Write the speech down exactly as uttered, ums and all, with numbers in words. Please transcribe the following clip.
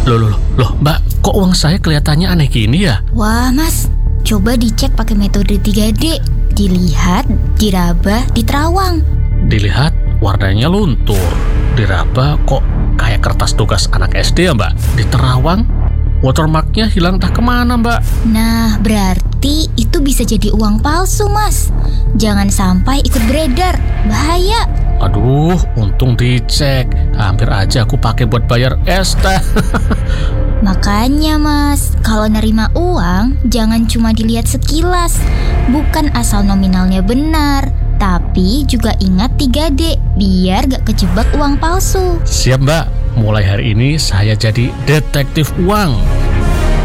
Loh, loh, loh, Mbak, kok uang saya kelihatannya aneh gini ya? Wah Mas, coba dicek pakai metode tiga D. Dilihat, diraba, diterawang. Dilihat warnanya luntur, diraba kok kayak kertas tugas anak S D ya Mbak. Diterawang, watermarknya hilang entah kemana Mbak. Nah, berarti itu bisa jadi uang palsu Mas. Jangan sampai ikut beredar, bahaya. Aduh, untung dicek. Hampir aja aku pakai buat bayar es teh. Makanya Mas, kalau nerima uang jangan cuma dilihat sekilas. Bukan asal nominalnya benar, tapi juga ingat tiga D biar gak kejebak uang palsu. Siap Mbak, mulai hari ini saya jadi detektif uang.